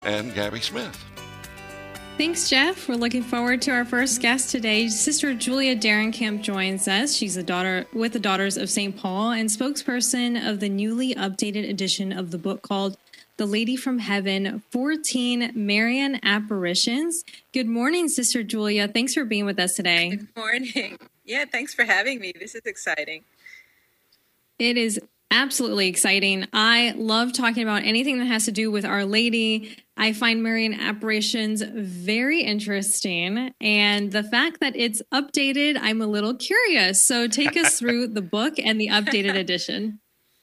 and Gabby Smith. Thanks, Jeff. We're looking forward to our first guest today. Sister Julia Derenkamp joins us. She's a daughter with the Daughters of St. Paul and spokesperson of the newly updated edition of the book called The Lady from Heaven, 14 Marian Apparitions. Good morning, Sister Julia. Thanks for being with us today. Good morning. Yeah, thanks for having me. This is exciting. It is absolutely exciting. I love talking about anything that has to do with Our Lady. I find Marian apparitions very interesting. And the fact that it's updated, I'm a little curious. So take us through the book and the updated edition.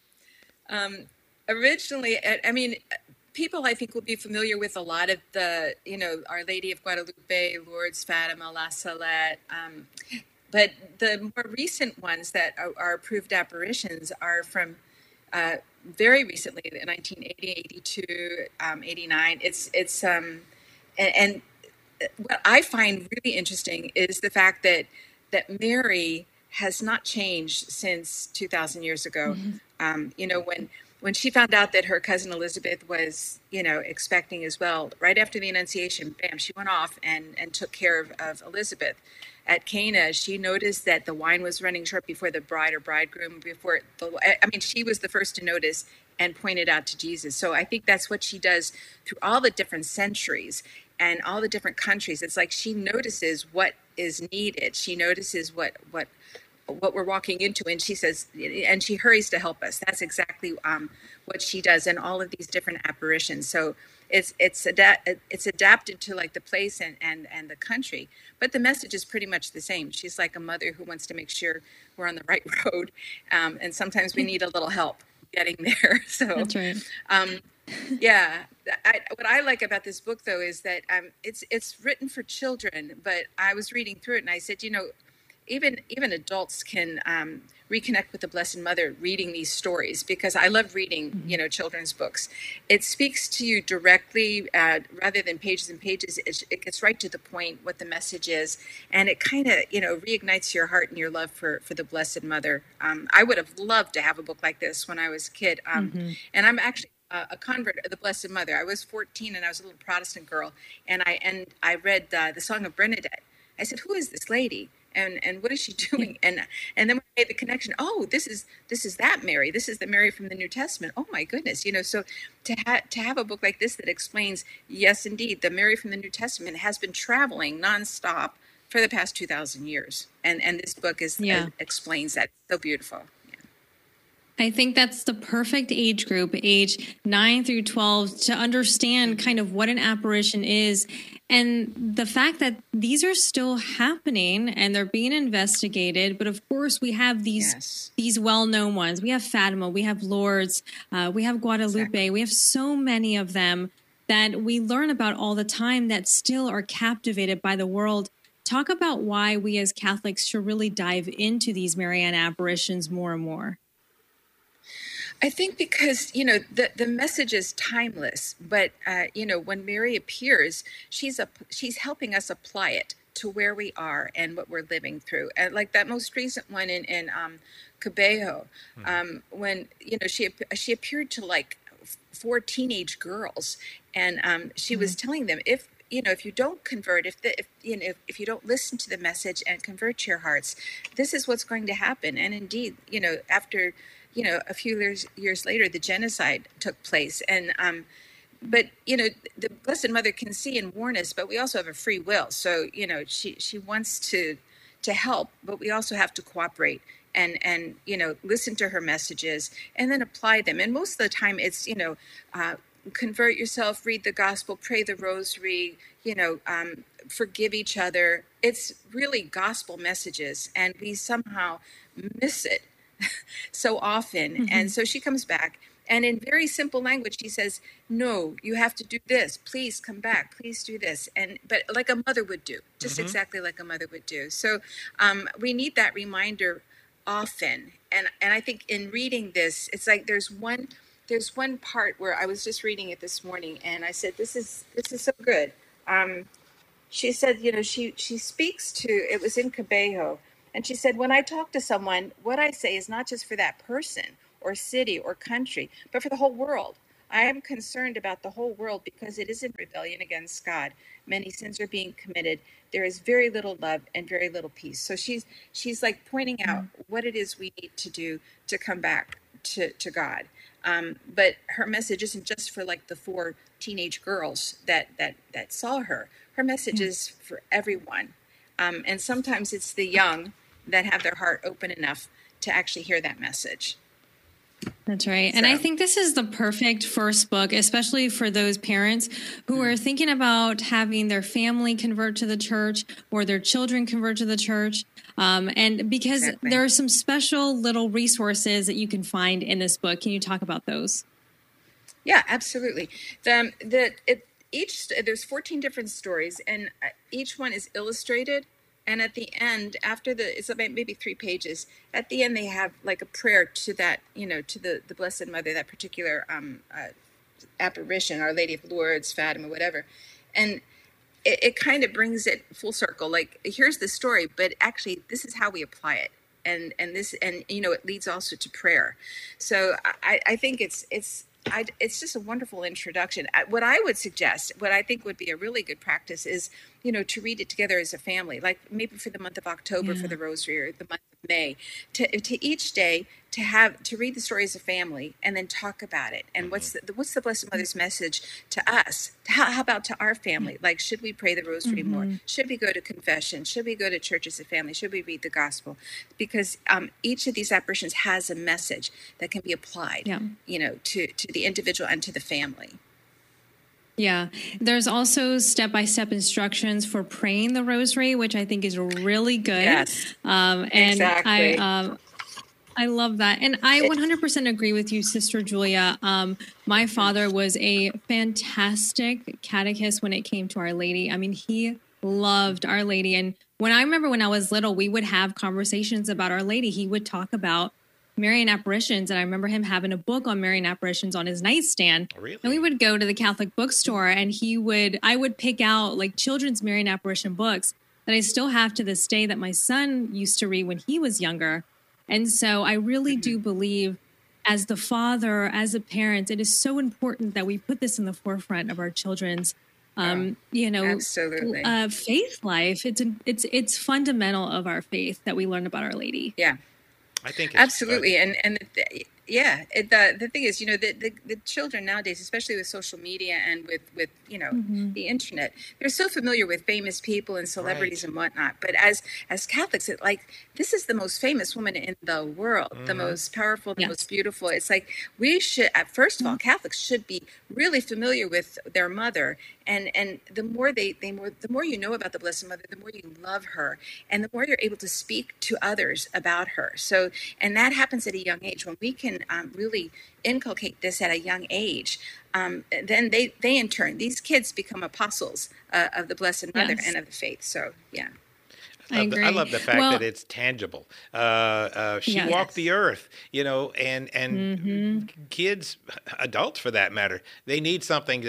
Originally, I mean, people I think will be familiar with a lot of the, Our Lady of Guadalupe, Lourdes, Fatima, La Salette. But the more recent ones that are approved apparitions are from very recently, 1980, 82, 89. And what I find really interesting is the fact that Mary has not changed since 2,000 years ago. Mm-hmm. When she found out that her cousin Elizabeth was, expecting as well, right after the Annunciation, bam, she went off and took care of Elizabeth. At Cana, she noticed that the wine was running short before the bride or bridegroom, she was the first to notice and pointed out to Jesus. So I think that's what she does through all the different centuries and all the different countries. It's like she notices what is needed. She notices what we're walking into, and she says, and she hurries to help us. That's exactly what she does in all of these different apparitions. So it's adapted to like the place and the country, but the message is pretty much the same. She's like a mother who wants to make sure we're on the right road, and sometimes we need a little help getting there. So that's right. What I like about this book though is that it's written for children, but I was reading through it and I said, even adults can reconnect with the Blessed Mother reading these stories, because I love reading, children's books. It speaks to you directly rather than pages and pages. It gets right to the point what the message is, and it kind of, reignites your heart and your love for the Blessed Mother. I would have loved to have a book like this when I was a kid, and I'm actually a convert of the Blessed Mother. I was 14 and I was a little Protestant girl, and I read the Song of Bernadette. I said, "Who is this lady? And what is she doing?" And then we made the connection. Oh, this is that Mary. This is the Mary from the New Testament. Oh my goodness, So to have a book like this that explains, yes, indeed, the Mary from the New Testament has been traveling nonstop for the past 2,000 years, and this book explains that so beautiful. I think that's the perfect age group, age 9 through 12, to understand kind of what an apparition is. And the fact that these are still happening and they're being investigated. But of course, we have these well-known ones. We have Fatima, we have Lourdes, we have Guadalupe. Exactly. We have so many of them that we learn about all the time that still are captivated by the world. Talk about why we as Catholics should really dive into these Marian apparitions more and more. I think because, the message is timeless, but, when Mary appears, she's helping us apply it to where we are and what we're living through. And like that most recent one in Cabejo, when, she appeared to like 4 teenage girls, and she was telling them, if you don't convert, if you don't listen to the message and convert your hearts, this is what's going to happen. And indeed, after a few years later, the genocide took place. And, but, the Blessed Mother can see and warn us, but we also have a free will. So, she wants to help, but we also have to cooperate and listen to her messages and then apply them. And most of the time it's, convert yourself, read the gospel, pray the rosary, forgive each other. It's really gospel messages, and we somehow miss it so often. Mm-hmm. And so she comes back, and in very simple language, she says, "No, you have to do this. Please come back. Please do this." But like a mother would do, just exactly like a mother would do. So we need that reminder often. And I think in reading this, it's like there's one part where I was just reading it this morning, and I said, "This is so good." She said, she speaks to. It was in Cabejo. And she said, when I talk to someone, what I say is not just for that person or city or country, but for the whole world. I am concerned about the whole world because it is in rebellion against God. Many sins are being committed. There is very little love and very little peace. So she's like pointing out what it is we need to do to come back to God. But her message isn't just for like the 4 teenage girls that saw her. Her message is for everyone. And sometimes it's the young that have their heart open enough to actually hear that message. That's right. And I think this is the perfect first book, especially for those parents who are thinking about having their family convert to the church or their children convert to the church. And because there are some special little resources that you can find in this book. Can you talk about those? Yeah, absolutely. There's 14 different stories, and each one is illustrated. And at the end, it's about maybe 3 pages. At the end, they have like a prayer to that, to the Blessed Mother, that particular apparition, Our Lady of Lourdes, Fatima, whatever. And it kind of brings it full circle. Like, here's the story, but actually, this is how we apply it. And it leads also to prayer. So I think it's just a wonderful introduction. What I would suggest, what I think would be a really good practice is, to read it together as a family, like maybe for the month of October for the Rosary, or the month of May, to each day to read the story as a family and then talk about it. And what's the Blessed Mother's message to us? How about to our family? Like, should we pray the Rosary more? Should we go to confession? Should we go to church as a family? Should we read the Gospel? Because each of these apparitions has a message that can be applied, to the individual and to the family. Yeah. There's also step-by-step instructions for praying the Rosary, which I think is really good. Yes. And exactly. I love that. And I 100% agree with you, Sister Julia. My father was a fantastic catechist when it came to Our Lady. I mean, he loved Our Lady. And when I was little, we would have conversations about Our Lady. He would talk about Marian apparitions, and I remember him having a book on Marian apparitions on his nightstand. Really? And we would go to the Catholic bookstore, and I would pick out like children's Marian apparition books that I still have to this day that my son used to read when he was younger. And so I really do believe, as the father, as a parent, it is so important that we put this in the forefront of our children's absolutely. Faith life. It's fundamental of our faith that we learn about Our Lady. Yeah. I think absolutely, the thing is, the children nowadays, especially with social media and with the internet, they're so familiar with famous people and celebrities and whatnot. But as Catholics, this is the most famous woman in the world, the most powerful, the most beautiful. It's like we should, first of all, Catholics should be really familiar with their mother. And the more the more you know about the Blessed Mother, the more you love her, and the more you're able to speak to others about her. So, and that happens at a young age. When we can really inculcate this at a young age, then they in turn, these kids become apostles of the Blessed Mother and of the faith. So, yeah. I agree. I love the fact that it's tangible. She walked the earth, and kids, adults for that matter, they need something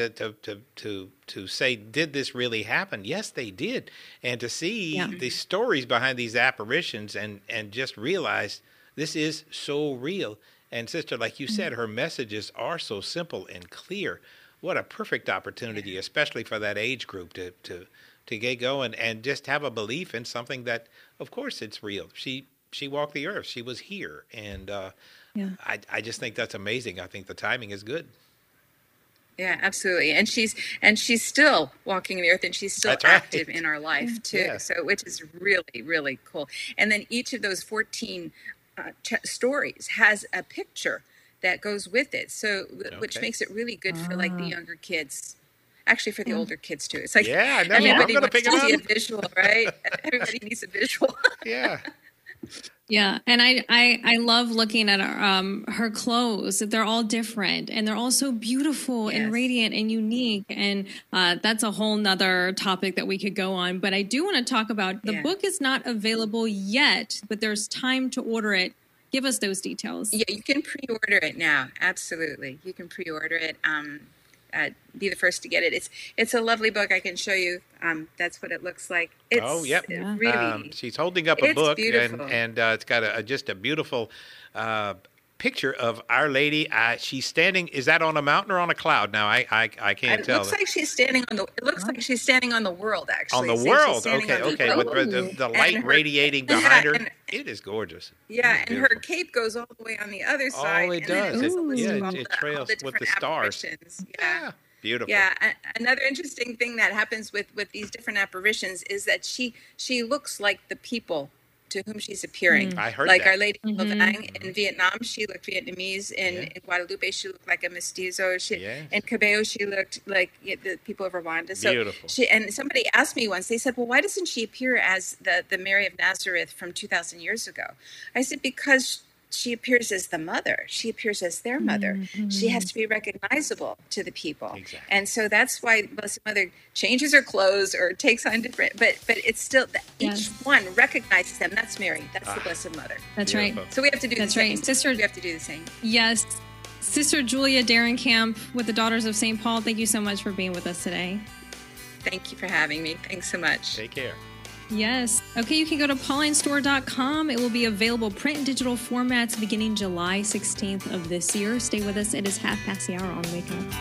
to say, did this really happen? Yes, they did. And to see the stories behind these apparitions and just realize this is so real. And sister, like you said, her messages are so simple and clear. What a perfect opportunity, especially for that age group to get going and just have a belief in something that, of course, it's real. She walked the earth. She was here. And I just think that's amazing. I think the timing is good. Yeah, absolutely. And she's still walking the earth, and she's still active in our life too. Yeah. So, which is really, really cool. And then each of those 14 stories has a picture that goes with it. So, which makes it really good for like the younger kids. Actually, for the older kids too. It's like everybody wants to see a visual, right? Everybody needs a visual. Yeah. Yeah, and I love looking at her clothes. They're all different, and they're all so beautiful and radiant and unique. And that's a whole nother topic that we could go on. But I do want to talk about the book is not available yet, but there's time to order it. Give us those details. Yeah, you can pre-order it now. Absolutely, you can pre-order it. Be the first to get it. It's a lovely book. I can show you. That's what it looks like. It's really. She's holding up a book, beautiful. and it's got just a beautiful picture of Our Lady. She's standing. Is that on a mountain or on a cloud? Now I can't tell. It looks like she's standing on the. It looks like she's standing on the world. Actually, on the world. Okay. With the light radiating behind her. It is gorgeous. Yeah, and her cape goes all the way on the other side. Oh, it does. It trails with the stars. Yeah. Beautiful. Yeah. Another interesting thing that happens with these different apparitions is that she looks like the people to whom she's appearing. I heard like that. Our Lady of Vang in Vietnam, she looked Vietnamese. In Guadalupe, she looked like a mestizo. In Cabello, she looked like the people of Rwanda. So beautiful. And somebody asked me once, they said, well, why doesn't she appear as the Mary of Nazareth from 2,000 years ago? I said, because she appears as the mother. She appears as their mother. Mm-hmm. She has to be recognizable to the people. Exactly. And so that's why Blessed Mother changes her clothes or takes on different, but it's still, each one recognizes them. That's Mary. That's the Blessed Mother. That's beautiful. right. So we have to do the same. Right. Sister, we have to do the same. Yes. Sister Julia Derenkamp with the Daughters of St. Paul, thank you so much for being with us today. Thank you for having me. Thanks so much. Take care. Yes. Okay, you can go to paulinestore.com. It will be available print and digital formats beginning July 16th of this year. Stay with us. It is 1:30 on Wake Up.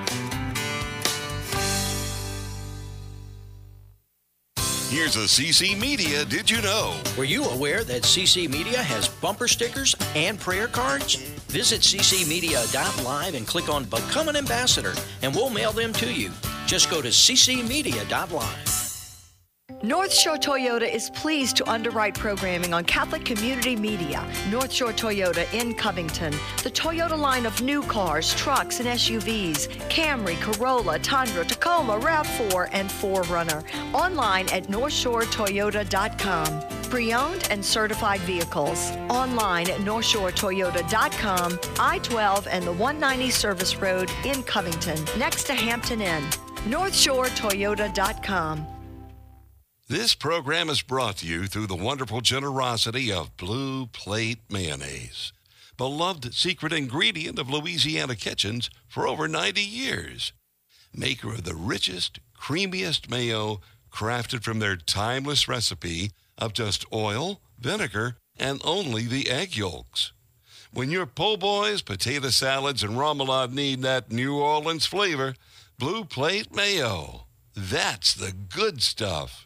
Here's a CC Media Did You Know? Were you aware that CC Media has bumper stickers and prayer cards? Visit ccmedia.live and click on Become an Ambassador, and we'll mail them to you. Just go to ccmedia.live. North Shore Toyota is pleased to underwrite programming on Catholic Community Media. North Shore Toyota in Covington. The Toyota line of new cars, trucks, and SUVs. Camry, Corolla, Tundra, Tacoma, RAV4, and 4Runner. Online at NorthShoreToyota.com. Pre-owned and certified vehicles. Online at NorthShoreToyota.com. I-12 and the 190 Service Road in Covington, next to Hampton Inn. NorthShoreToyota.com. This program is brought to you through the wonderful generosity of Blue Plate Mayonnaise, beloved secret ingredient of Louisiana kitchens for over 90 years. Maker of the richest, creamiest mayo, crafted from their timeless recipe of just oil, vinegar, and only the egg yolks. When your po' boys, potato salads, and remoulade need that New Orleans flavor, Blue Plate Mayo. That's the good stuff.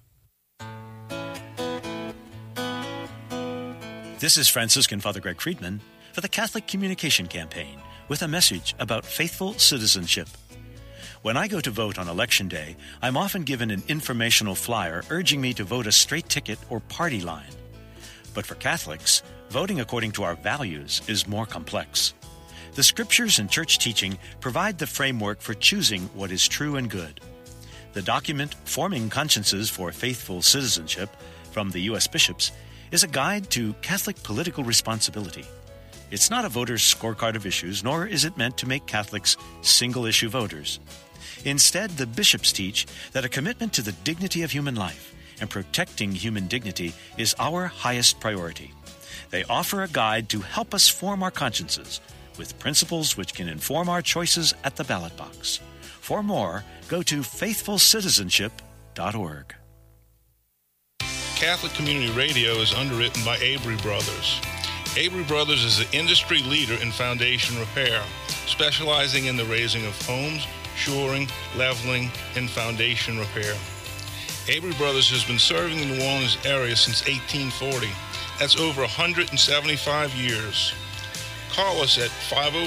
This is Franciscan Father Greg Friedman for the Catholic Communication Campaign with a message about faithful citizenship. When I go to vote on Election Day, I'm often given an informational flyer urging me to vote a straight ticket or party line. But for Catholics, voting according to our values is more complex. The scriptures and church teaching provide the framework for choosing what is true and good. The document Forming Consciences for Faithful Citizenship from the U.S. Bishops is a guide to Catholic political responsibility. It's not a voter's scorecard of issues, nor is it meant to make Catholics single-issue voters. Instead, the bishops teach that a commitment to the dignity of human life and protecting human dignity is our highest priority. They offer a guide to help us form our consciences with principles which can inform our choices at the ballot box. For more, go to faithfulcitizenship.org. Catholic Community Radio is underwritten by Avery Brothers. Avery Brothers is the industry leader in foundation repair, specializing in the raising of homes, shoring, leveling, and foundation repair. Avery Brothers has been serving the New Orleans area since 1840. That's over 175 years. Call us at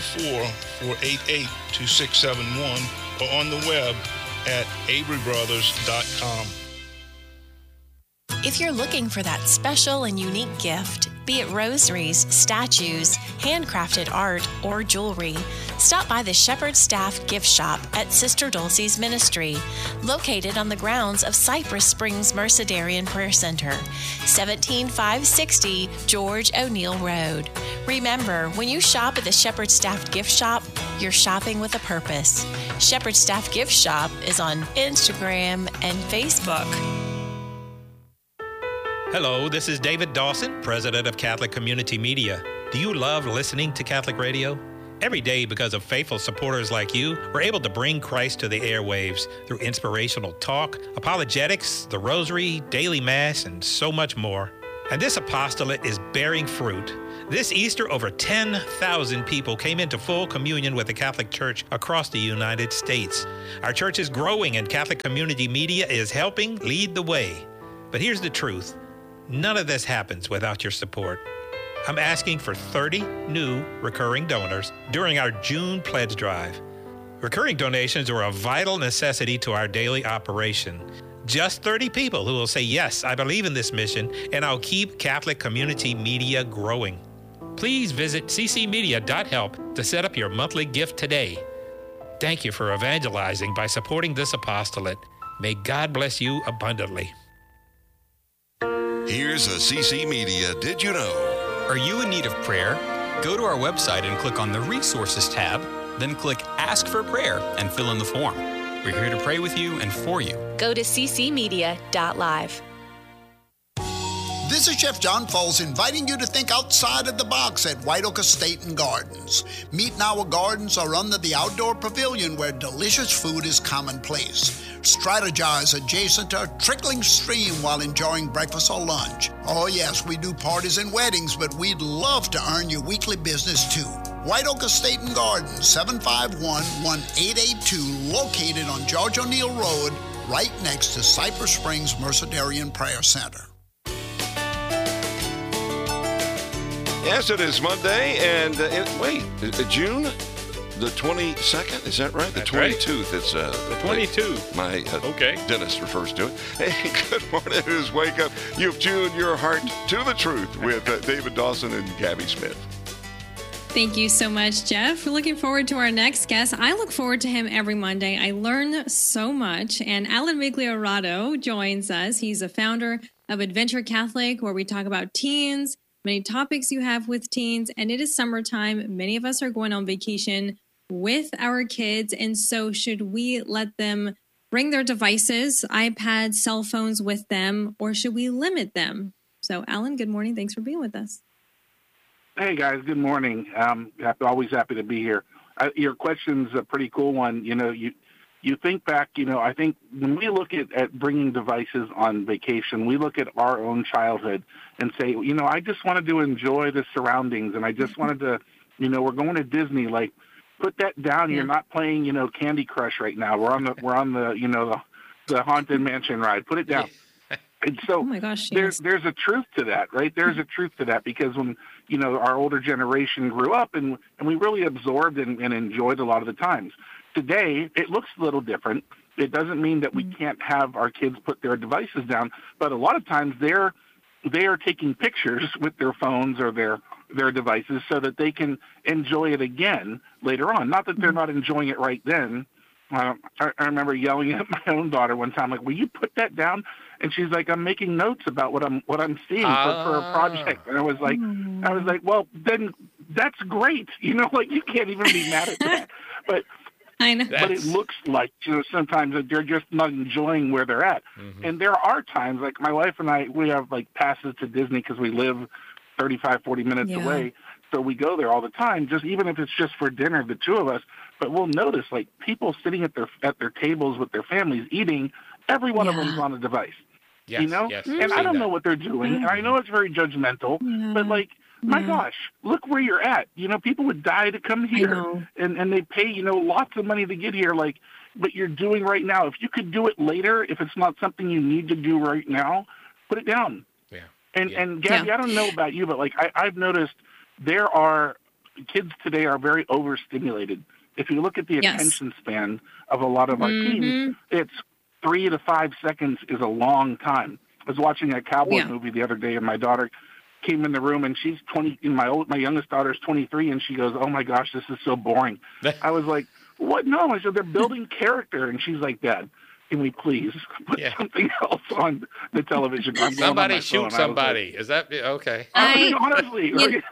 504-488-2671 or on the web at averybrothers.com. If you're looking for that special and unique gift, be it rosaries, statues, handcrafted art, or jewelry, stop by the Shepherd Staff Gift Shop at Sister Dulcie's Ministry, located on the grounds of Cypress Springs Mercedarian Prayer Center, 17560 George O'Neill Road. Remember, when you shop at the Shepherd Staff Gift Shop, you're shopping with a purpose. Shepherd Staff Gift Shop is on Instagram and Facebook. Hello, this is David Dawson, president of Catholic Community Media. Do you love listening to Catholic radio? Every day, because of faithful supporters like you, we're able to bring Christ to the airwaves through inspirational talk, apologetics, the rosary, daily mass, and so much more. And this apostolate is bearing fruit. This Easter, over 10,000 people came into full communion with the Catholic Church across the United States. Our church is growing, and Catholic Community Media is helping lead the way. But here's the truth. None of this happens without your support. I'm asking for 30 new recurring donors during our June pledge drive. Recurring donations are a vital necessity to our daily operation. Just 30 people who will say, yes, I believe in this mission, and I'll keep Catholic Community Media growing. Please visit ccmedia.help to set up your monthly gift today. Thank you for evangelizing by supporting this apostolate. May God bless you abundantly. Here's a CC Media Did You Know? Are you in need of prayer? Go to our website and click on the Resources tab, then click Ask for Prayer and fill in the form. We're here to pray with you and for you. Go to ccmedia.live. This is Chef John Foles inviting you to think outside of the box at White Oak Estate and Gardens. Meet in our gardens or under the outdoor pavilion where delicious food is commonplace. Strategize adjacent to a trickling stream while enjoying breakfast or lunch. Oh yes, we do parties and weddings, but we'd love to earn your weekly business too. White Oak Estate and Gardens, 751-1882, located on George O'Neill Road, right next to Cypress Springs Mercedarian Prayer Center. Yes, it is Monday, and June the 22nd, is that right? That's the 22th. Right. It's the 22th. My dentist refers to it. Hey, good morning. It is Wake Up. You've tuned your heart to the truth with David Dawson and Gabby Smith. Thank you so much, Jeff. We're looking forward to our next guest. I look forward to him every Monday. I learn so much. And Alan Migliorato joins us. He's a founder of Adventure Catholic, where we talk about teens, many topics you have with teens, and it is summertime. Many of us are going on vacation with our kids, and so should we let them bring their devices, iPads, cell phones with them, or should we limit them? So, Alan, good morning. Thanks for being with us. Hey, guys. Good morning. Always happy to be here. Your question's a pretty cool one. You know, you think back, I think when we look at bringing devices on vacation, we look at our own childhood and say, I just wanted to enjoy the surroundings, and I just wanted to, we're going to Disney, like, put that down. Yeah. You're not playing, Candy Crush right now. We're on the Haunted Mansion ride. Put it down. And so oh my gosh, there's a truth to that, right? There's a truth to that, because when, our older generation grew up and we really absorbed and enjoyed a lot of the times. Today, it looks a little different. It doesn't mean that we can't have our kids put their devices down, but a lot of times they are taking pictures with their phones or their devices so that they can enjoy it again later on. Not that they're not enjoying it right then. I remember yelling at my own daughter one time, like, "Will you put that down?" And she's like, "I'm making notes about what I'm seeing for a project." And I was like, "Well, then that's great. Like, you can't even be mad at that." But I know. But it looks like, sometimes that they're just not enjoying where they're at. Mm-hmm. And there are times, like my wife and I, we have like passes to Disney because we live 35, 40 minutes away. So we go there all the time, even if it's just for dinner, the two of us. But we'll notice, like, people sitting at their tables with their families eating, every one of them is on a device. Yes, Yes. And I don't know what they're doing. And I know it's very judgmental, but, like, my gosh, look where you're at. People would die to come here, and they pay, lots of money to get here, like, what you're doing right now. If you could do it later, if it's not something you need to do right now, put it down. Yeah. And Gabby, I don't know about you, but, like, I've noticed kids today are very overstimulated. If you look at the attention span of a lot of our teens, it's 3 to 5 seconds is a long time. I was watching a cowboy movie the other day, and my daughter came in the room, and she's 20. And my youngest daughter's 23, and she goes, "Oh my gosh, this is so boring." I was like, "What? No." I said, "They're building character," and she's like, "Dad, can we please put something else on the television?" Somebody shoot somebody. Is that okay? Honestly,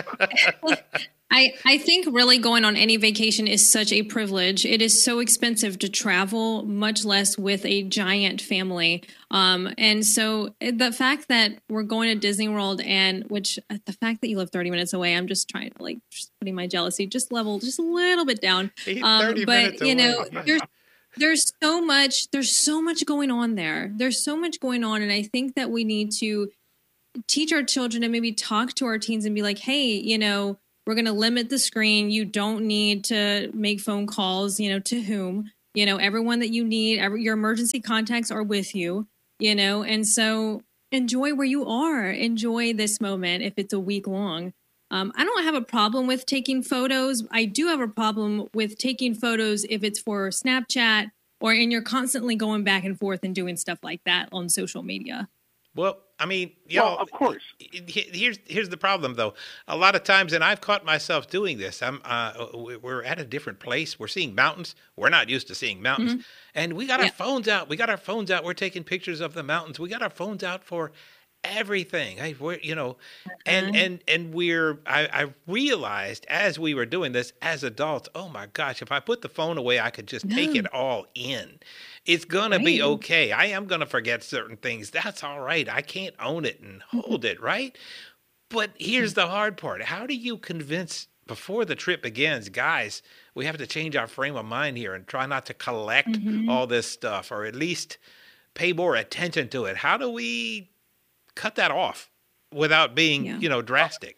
I think really going on any vacation is such a privilege. It is so expensive to travel, much less with a giant family. And so the fact that we're going to Disney World, and the fact that you live 30 minutes away, I'm just trying to just putting my jealousy just a little bit down. But there's so much going on there. There's so much going on. And I think that we need to teach our children and maybe talk to our teens and be like, hey, you know, we're going to limit the screen. You don't need to make phone calls, you know, to whom, you know, everyone that you need, your emergency contacts are with you, you know, and so enjoy where you are. Enjoy this moment if it's a week long. I don't have a problem with taking photos. I do have a problem with taking photos if it's for Snapchat and you're constantly going back and forth and doing stuff like that on social media. Well, I mean, of course. Here's the problem, though. A lot of times, and I've caught myself doing this. We're at a different place. We're seeing mountains. We're not used to seeing mountains, and we got our phones out. We're taking pictures of the mountains. We got our phones out for everything. I realized as we were doing this as adults, oh my gosh, if I put the phone away, I could just take it all in. It's going to be okay. I am going to forget certain things. That's all right. I can't own it and hold it, right? But here's the hard part. How do you convince before the trip begins, guys, we have to change our frame of mind here and try not to collect all this stuff, or at least pay more attention to it. How do we cut that off without being, drastic?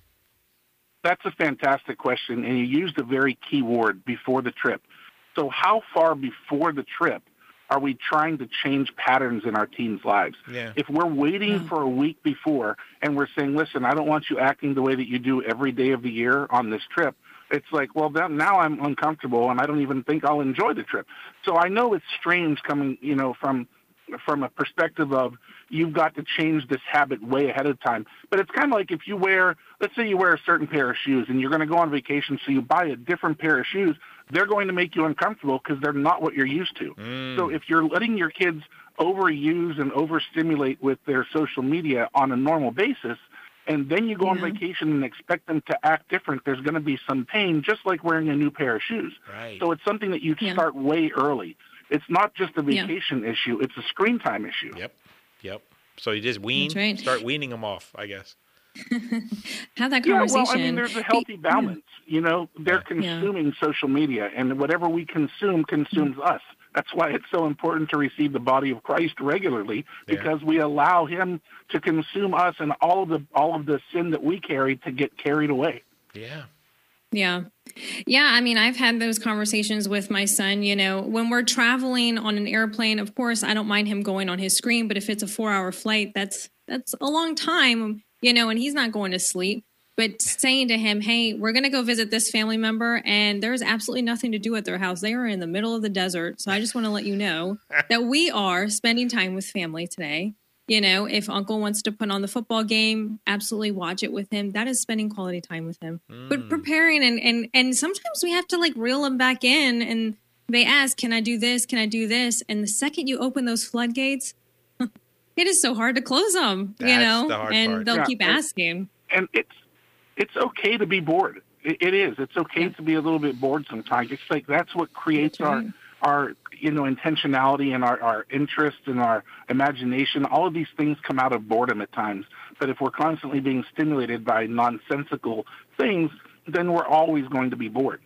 That's a fantastic question, and you used a very key word, before the trip. So how far before the trip are we trying to change patterns in our teens' lives? Yeah. If we're waiting for a week before and we're saying, listen, I don't want you acting the way that you do every day of the year on this trip, it's like, well, now I'm uncomfortable and I don't even think I'll enjoy the trip. So I know it's strange coming, from a perspective of you've got to change this habit way ahead of time. But it's kind of like if you let's say you wear a certain pair of shoes and you're going to go on vacation, so you buy a different pair of shoes, they're going to make you uncomfortable because they're not what you're used to. So if you're letting your kids overuse and overstimulate with their social media on a normal basis, and then you go on vacation and expect them to act different, there's going to be some pain, just like wearing a new pair of shoes. Right. So it's something that you start way early. It's not just a vacation issue. It's a screen time issue. Yep. So you just start weaning them off, I guess. Have that conversation. Yeah, well, I mean, there's a healthy balance. They're consuming social media, and whatever we consume consumes us. That's why it's so important to receive the body of Christ regularly, because we allow him to consume us and all of the sin that we carry to get carried away. Yeah. I mean, I've had those conversations with my son, when we're traveling on an airplane. Of course, I don't mind him going on his screen, but if it's a 4-hour flight, that's a long time, and he's not going to sleep. But saying to him, hey, we're going to go visit this family member, and there's absolutely nothing to do at their house. They are in the middle of the desert. So I just want to let you know that we are spending time with family today. If uncle wants to put on the football game, absolutely watch it with him. That is spending quality time with him. But preparing and sometimes we have to reel them back in, and they ask, can I do this? Can I do this? And the second you open those floodgates, it is so hard to close them, That's the hard part. They'll keep asking. And it's okay to be bored. It is. It's okay to be a little bit bored sometimes. It's like that's what creates our intentionality and our interest and our imagination. All of these things come out of boredom at times. But if we're constantly being stimulated by nonsensical things, then we're always going to be bored.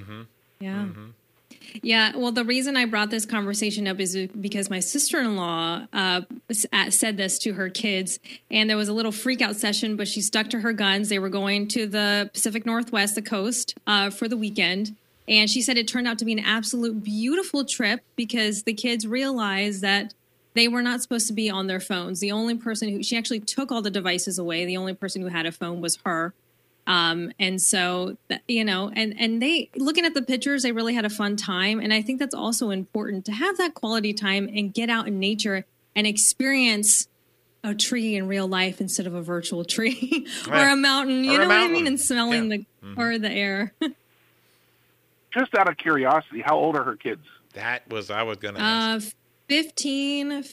Yeah, well, the reason I brought this conversation up is because my sister-in-law said this to her kids, and there was a little freak-out session, but she stuck to her guns. They were going to the Pacific Northwest, the coast, for the weekend, and she said it turned out to be an absolute beautiful trip because the kids realized that they were not supposed to be on their phones. The only person she actually took all the devices away. The only person who had a phone was her. And so, and they, looking at the pictures, they really had a fun time. And I think that's also important to have that quality time and get out in nature and experience a tree in real life instead of a virtual tree or a mountain, you know what I mean? And smelling the air. Just out of curiosity, how old are her kids? I was going to ask. 15,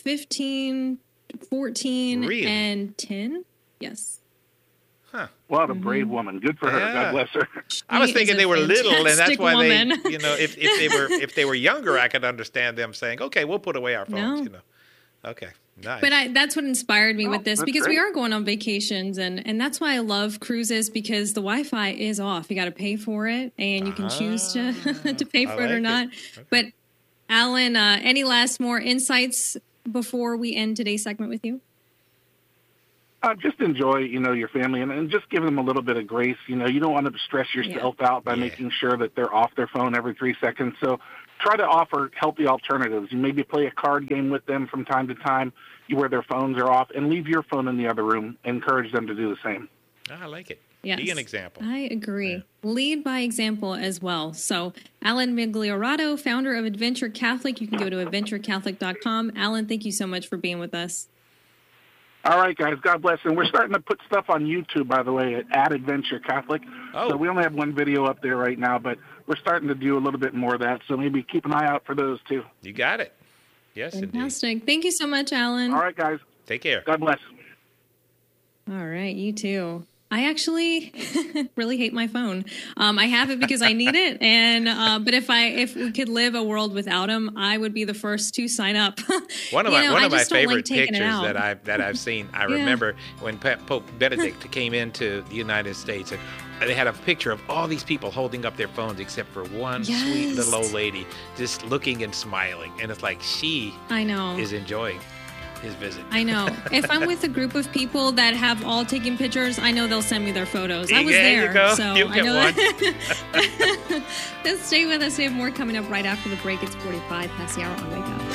14, really? And 10. Yes. Huh. What a brave woman. Good for her. God bless her. I was thinking they were little, and that's why woman. if they were younger, I could understand them saying, okay, we'll put away our phones, Okay. Nice. But that's what inspired me with this, because we are going on vacations, and that's why I love cruises, because the Wi-Fi is off. You got to pay for it, and you can choose to pay for it or not. Okay. But Alan, any last more insights before we end today's segment with you? Just enjoy, your family and just give them a little bit of grace. You don't want to stress yourself out by making sure that they're off their phone every 3 seconds. So try to offer healthy alternatives. You maybe play a card game with them from time to time where their phones are off, and leave your phone in the other room. Encourage them to do the same. I like it. Yes. Be an example. I agree. Yeah. Lead by example as well. So Alan Migliorato, founder of Adventure Catholic. You can go to adventurecatholic.com. Alan, thank you so much for being with us. All right, guys. God bless. And we're starting to put stuff on YouTube, by the way, at Adventure Catholic. So we only have one video up there right now, but we're starting to do a little bit more of that. So maybe keep an eye out for those, too. You got it. Yes, fantastic. Indeed. Thank you so much, Alan. All right, guys. Take care. God bless. All right, you too. I actually really hate my phone. I have it because I need it, and but if we could live a world without them, I would be the first to sign up. One of my favorite pictures that I've seen. I remember when Pope Benedict came into the United States, and they had a picture of all these people holding up their phones except for one sweet little old lady just looking and smiling, and it's like she is enjoying his visit. I know. If I'm with a group of people that have all taken pictures, I know they'll send me their photos. I was there, you go. So You'll I know get that. Let's stay with us. We have more coming up right after the break. It's 45 past the hour on Wake Up.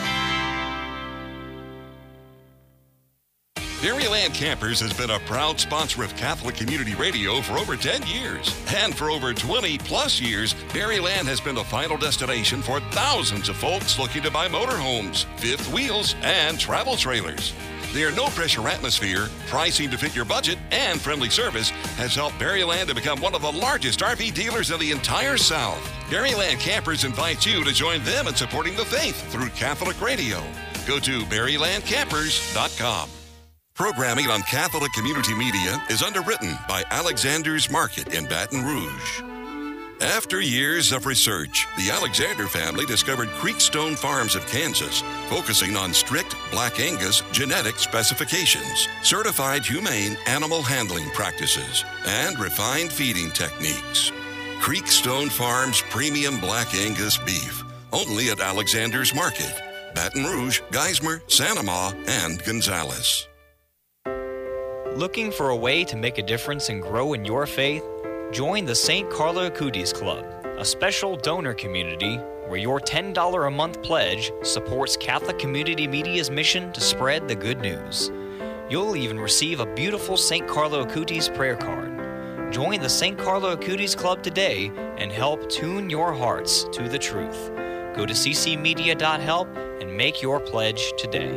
Berryland Campers has been a proud sponsor of Catholic Community Radio for over 10 years. And for over 20 plus years, Berryland has been the final destination for thousands of folks looking to buy motorhomes, fifth wheels, and travel trailers. Their no-pressure atmosphere, pricing to fit your budget, and friendly service has helped Berryland to become one of the largest RV dealers in the entire South. Berryland Campers invites you to join them in supporting the faith through Catholic Radio. Go to BerrylandCampers.com. Programming on Catholic Community Media is underwritten by Alexander's Market in Baton Rouge. After years of research, the Alexander family discovered Creekstone Farms of Kansas, focusing on strict Black Angus genetic specifications, certified humane animal handling practices, and refined feeding techniques. Creekstone Farms Premium Black Angus Beef, only at Alexander's Market, Baton Rouge, Geismar, Santa Ma, and Gonzales. Looking for a way to make a difference and grow in your faith? Join the St. Carlo Acutis Club, a special donor community where your $10 a month pledge supports Catholic Community Media's mission to spread the good news. You'll even receive a beautiful St. Carlo Acutis prayer card. Join the St. Carlo Acutis Club today and help tune your hearts to the truth. Go to ccmedia.help and make your pledge today.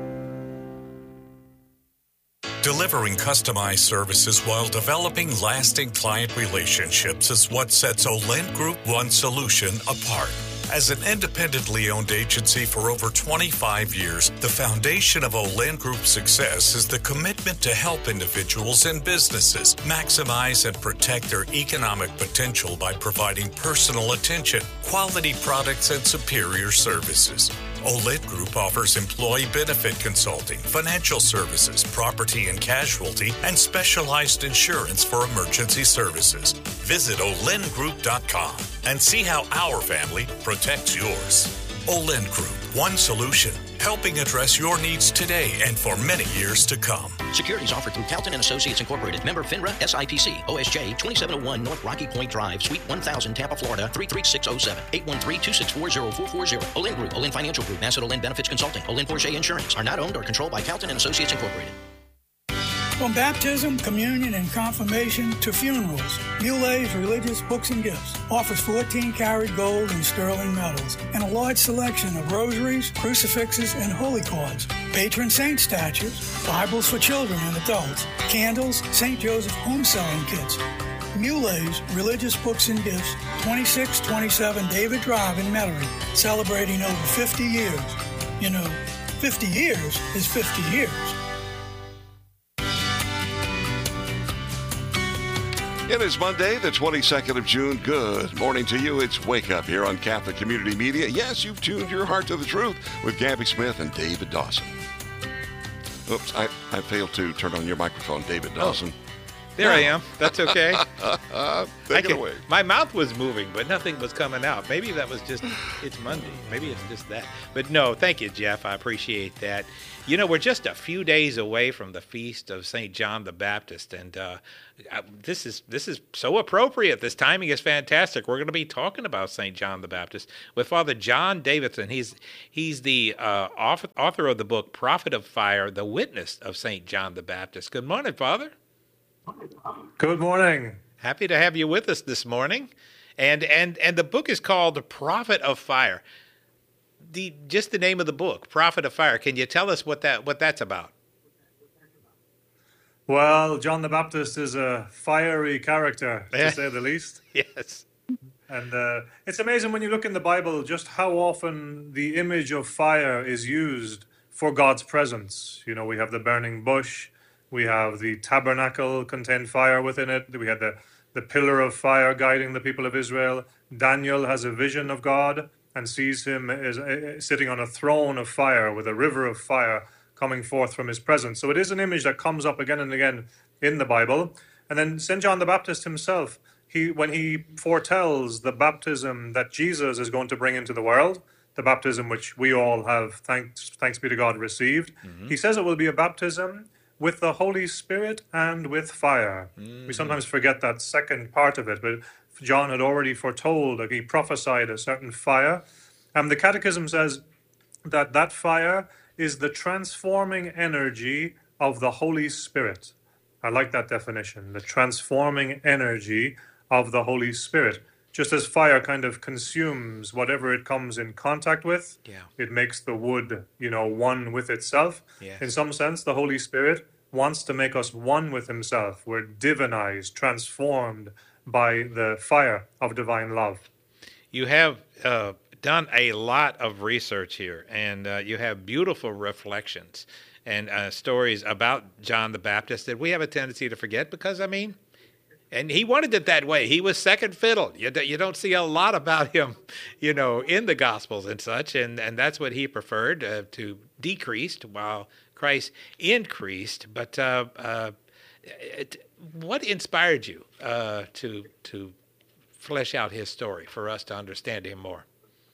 Delivering customized services while developing lasting client relationships is what sets Olent Group One Solution apart. As an independently owned agency for over 25 years, the foundation of Olent Group's success is the commitment to help individuals and businesses maximize and protect their economic potential by providing personal attention, quality products, and superior services. Olent Group offers employee benefit consulting, financial services, property and casualty, and specialized insurance for emergency services. Visit olentgroup.com and see how our family protects yours. Olent Group, one solution, helping address your needs today and for many years to come. Securities offered through Calton & Associates Incorporated. Member FINRA, SIPC, OSJ, 2701 North Rocky Point Drive, Suite 1000, Tampa, Florida, 33607, 813-264-0440. Olent Group, Olent Financial Group, Asset Olent Benefits Consulting, Olent Porsche Insurance are not owned or controlled by Calton & Associates Incorporated. From baptism, communion, and confirmation to funerals, Mulet's Religious Books and Gifts offers 14-karat gold and sterling medals and a large selection of rosaries, crucifixes, and holy cards, patron saint statues, Bibles for children and adults, candles, St. Joseph home selling kits. Mulet's Religious Books and Gifts, 2627 David Drive in Metairie, celebrating over 50 years. You know, 50 years is 50 years. It is Monday, the 22nd of June. Good morning to you. It's Wake Up here on Catholic Community Media. Yes, you've tuned your heart to the truth with Gabby Smith and David Dawson. Oops, I failed to turn on your microphone, David Dawson. There I am. That's okay. Take it away. My mouth was moving, but nothing was coming out. Maybe that was just, it's Monday. Maybe it's just that. But no, thank you, Jeff. I appreciate that. You know, we're just a few days away from the feast of St. John the Baptist, and this is so appropriate. This timing is fantastic. We're going to be talking about St. John the Baptist with Father John Davidson. He's the author of the book Prophet of Fire, the witness of St. John the Baptist. Good morning, Father. Good morning. Happy to have you with us this morning. And the book is called Prophet of Fire. Just the name of the book, Prophet of Fire. Can you tell us what that's about? Well, John the Baptist is a fiery character, to say the least. Yes. And it's amazing when you look in the Bible just how often the image of fire is used for God's presence. You know, we have the burning bush. We have the tabernacle contained fire within it. We had the pillar of fire guiding the people of Israel. Daniel has a vision of God and sees him as sitting on a throne of fire with a river of fire coming forth from his presence. So it is an image that comes up again and again in the Bible. And then St. John the Baptist himself, when he foretells the baptism that Jesus is going to bring into the world, the baptism which we all have, thanks be to God, received, he says it will be a baptism with the Holy Spirit and with fire. We sometimes forget that second part of it, but John had already foretold, he prophesied a certain fire. And the Catechism says that fire is the transforming energy of the Holy Spirit. I like that definition, the transforming energy of the Holy Spirit. Just as fire kind of consumes whatever it comes in contact with, it makes the wood, one with itself. Yes. In some sense, the Holy Spirit wants to make us one with himself. We're divinized, transformed by the fire of divine love. You have done a lot of research here, and you have beautiful reflections and stories about John the Baptist that we have a tendency to forget because, and he wanted it that way. He was second fiddle. You don't see a lot about him, in the Gospels and such, and that's what he preferred, to decreased while Christ increased. But what inspired you to flesh out his story for us to understand him more?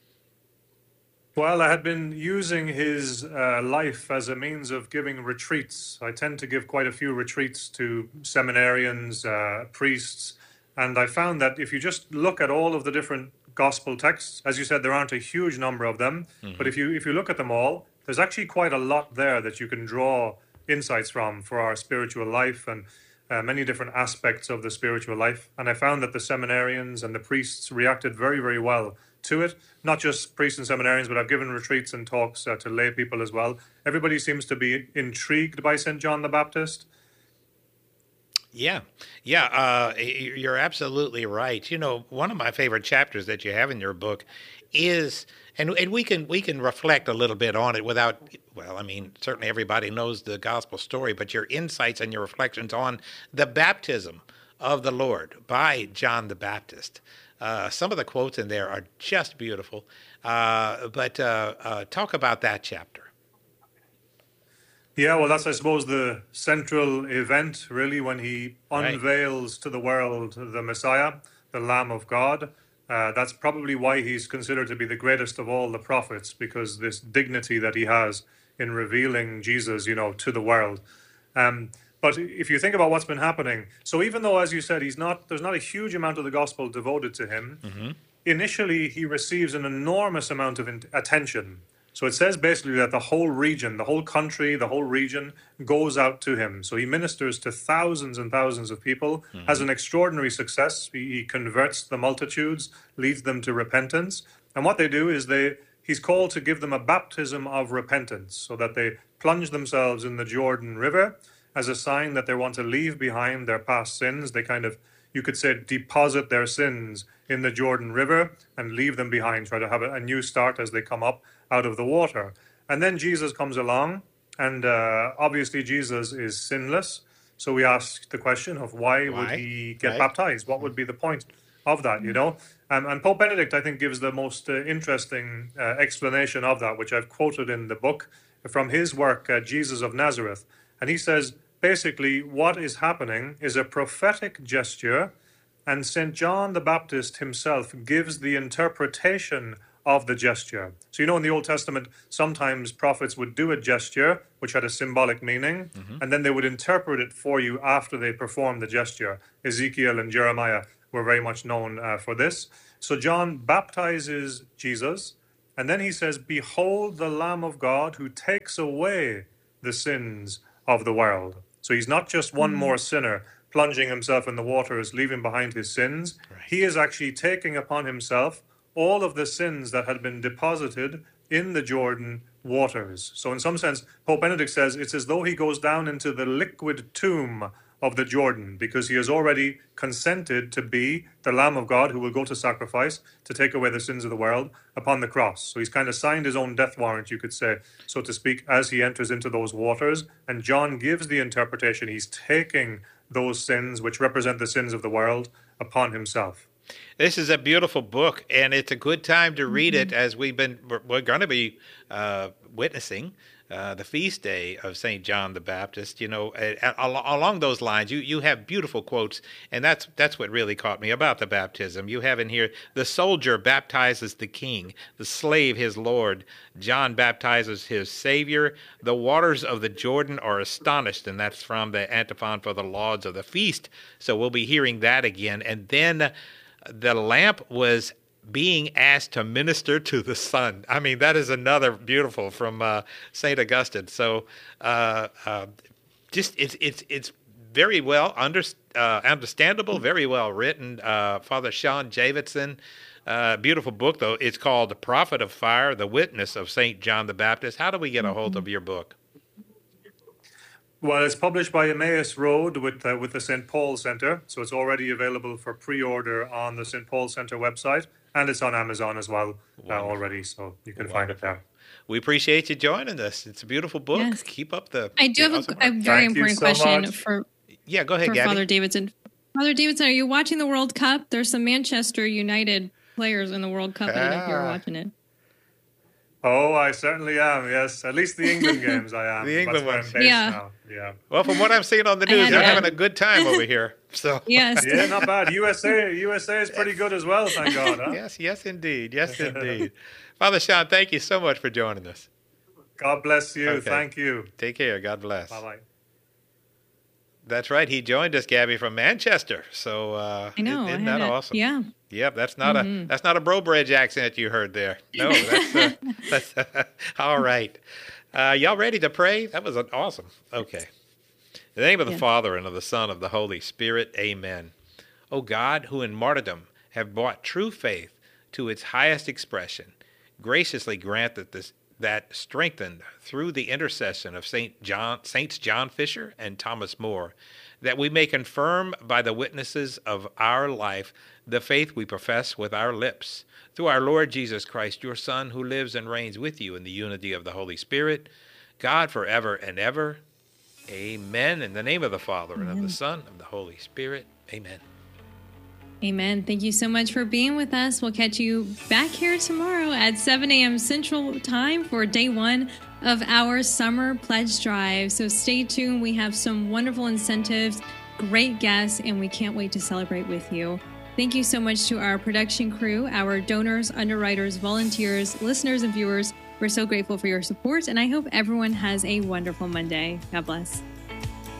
Well, I had been using his life as a means of giving retreats. I tend to give quite a few retreats to seminarians, priests, and I found that if you just look at all of the different gospel texts, as you said, there aren't a huge number of them, but if you look at them all, there's actually quite a lot there that you can draw insights from for our spiritual life and many different aspects of the spiritual life. And I found that the seminarians and the priests reacted very, very well to it. Not just priests and seminarians, but I've given retreats and talks to lay people as well. Everybody seems to be intrigued by St. John the Baptist. Yeah, you're absolutely right. One of my favorite chapters that you have in your book is, and we can reflect a little bit on it without, certainly everybody knows the gospel story, but your insights and your reflections on the baptism of the Lord by John the Baptist. Some of the quotes in there are just beautiful, but talk about that chapter. Yeah, well, that's, I suppose, the central event, really, when he unveils to the world the Messiah, the Lamb of God. That's probably why he's considered to be the greatest of all the prophets, because this dignity that he has in revealing Jesus, to the world. But if you think about what's been happening, so even though, as you said, there's not a huge amount of the gospel devoted to him, initially he receives an enormous amount of attention. So it says basically that the whole region, the whole country, the whole region goes out to him. So he ministers to thousands and thousands of people, has an extraordinary success. He converts the multitudes, leads them to repentance. And what they do is he's called to give them a baptism of repentance, so that they plunge themselves in the Jordan River as a sign that they want to leave behind their past sins. They kind of, you could say, deposit their sins in the Jordan River and leave them behind, try to have a new start as they come up out of the water. And then Jesus comes along, and obviously Jesus is sinless. So we ask the question of why would he get baptized? What would be the point of that, And Pope Benedict, I think, gives the most interesting explanation of that, which I've quoted in the book from his work, Jesus of Nazareth. And he says, basically what is happening is a prophetic gesture, and St. John the Baptist himself gives the interpretation of the gesture. So, in the Old Testament, sometimes prophets would do a gesture which had a symbolic meaning, and then they would interpret it for you after they performed the gesture. Ezekiel and Jeremiah were very much known for this. So John baptizes Jesus, and then he says, "Behold the Lamb of God who takes away the sins of the world." So he's not just one more sinner plunging himself in the waters, leaving behind his sins. Right. He is actually taking upon himself all of the sins that had been deposited in the Jordan waters. So in some sense, Pope Benedict says it's as though he goes down into the liquid tomb of the Jordan, because he has already consented to be the Lamb of God who will go to sacrifice to take away the sins of the world upon the cross. So he's kind of signed his own death warrant, you could say, so to speak, as he enters into those waters. And John gives the interpretation. He's taking those sins, which represent the sins of the world, upon himself. This is a beautiful book, and it's a good time to read it, as we're going to be witnessing the feast day of St. John the Baptist. Along those lines, you have beautiful quotes, and that's what really caught me about the baptism. You have in here, the soldier baptizes the king, the slave his lord. John baptizes his Savior. The waters of the Jordan are astonished, and that's from the antiphon for the lauds of the feast. So we'll be hearing that again. And then the lamp was being asked to minister to the sun. I mean, that is another beautiful from St. Augustine. So just it's very well understandable, very well written. Father Sean Davidson, beautiful book, though. It's called The Prophet of Fire, The Witness of St. John the Baptist. How do we get a hold of your book? Well, it's published by Emmaus Road with the St. Paul Center, so it's already available for pre-order on the St. Paul Center website, and it's on Amazon as well already, so you can find it there. We appreciate you joining us. It's a beautiful book. Yes. Keep up the... I do have a very important question for go ahead, Gabby. Father Davidson. Father Davidson, are you watching the World Cup? There's some Manchester United players in the World Cup. I don't know if you're watching it. Oh, I certainly am, yes. At least the England games I am. The England ones. Yeah. Well, from what I'm seeing on the news, they're having a good time over here. So yes. Yeah, not bad. USA is pretty good as well, thank God. Huh? Yes, indeed. Yes, indeed. Father Sean, thank you so much for joining us. God bless you. Okay. Thank you. Take care. God bless. Bye-bye. That's right. He joined us, Gabby, from Manchester. So I know. Isn't that awesome? Yeah. Yep, that's not a Bro-Bridge accent you heard there. No, that's all right. Y'all ready to pray? That was awesome. Okay. In the name of the Father, and of the Son, of the Holy Spirit, amen. O God, who in martyrdom have brought true faith to its highest expression, graciously grant that strengthened through the intercession of Saints John Fisher and Thomas More, that we may confirm by the witnesses of our life the faith we profess with our lips, through our Lord Jesus Christ, your Son, who lives and reigns with you in the unity of the Holy Spirit, God forever and ever. Amen. In the name of the Father, and of the Son, and of the Holy Spirit. Amen. Amen. Thank you so much for being with us. We'll catch you back here tomorrow at 7 a.m. Central Time for day 1 of our summer pledge drive. So stay tuned. We have some wonderful incentives, great guests, and we can't wait to celebrate with you. Thank you so much to our production crew, our donors, underwriters, volunteers, listeners, and viewers. We're so grateful for your support, and I hope everyone has a wonderful Monday. God bless.